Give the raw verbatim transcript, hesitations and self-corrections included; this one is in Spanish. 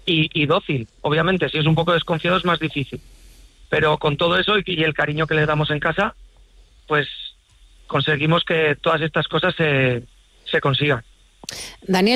y, y dócil. Obviamente, si es un poco desconfiado es más difícil. Pero con todo eso y, y el cariño que le damos en casa, pues conseguimos que todas estas cosas se, se consigan. Daniel,